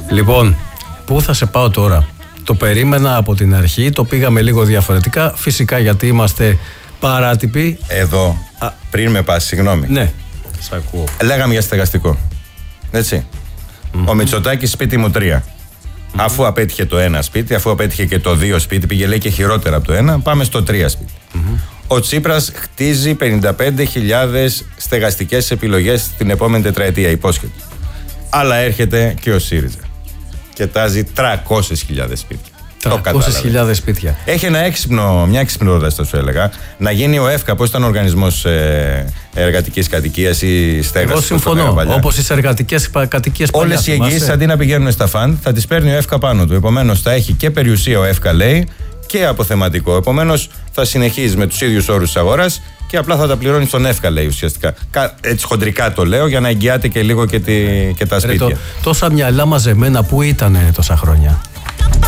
Λοιπόν, πού θα σε πάω τώρα? Το περίμενα από την αρχή, το πήγαμε λίγο διαφορετικά. Φυσικά γιατί είμαστε παράτυποι. Εδώ, πριν με πας, συγγνώμη. Ναι, σ' ακούω. Λέγαμε για στεγαστικό. Έτσι. Ο Μητσοτάκης σπίτι μου 3. Αφού απέτυχε το 1 σπίτι, αφού απέτυχε και το 2 σπίτι, πήγε λέει και χειρότερα από το 1, πάμε στο 3 σπίτι. Ο Τσίπρας χτίζει 55.000 στεγαστικές επιλογές την επόμενη τετραετία, υπόσχεται. Αλλά έρχεται και ο ΣΥΡΙΖΑ και τάζει 300.000 σπίτια. 300.000 σπίτια. Έχει μια έξυπνη θα σου έλεγα, να γίνει ο ΕΦΚΑ, πώς ήταν ο Οργανισμός Εργατικής Κατοικίας ή Στέγασης. Εγώ συμφωνώ. Όπως τις εργατικές κατοικίες παλιά. Όλες οι εγγύησεις αντί να πηγαίνουν στα φαντ, θα τις παίρνει ο ΕΦΚΑ πάνω του. Επομένως θα έχει και περιουσία ο ΕΦΚΑ, λέει, και αποθεματικό. Επομένως θα συνεχίζει με τους ίδιους όρους της αγοράς και απλά θα τα πληρώνει στον ΕΦΚΑ, λέει ουσιαστικά. Έτσι χοντρικά το λέω για να εγγυάται και λίγο και τα σπίτια. Τόσα μυαλά μαζεμένα που ήταν τόσα χρόνια.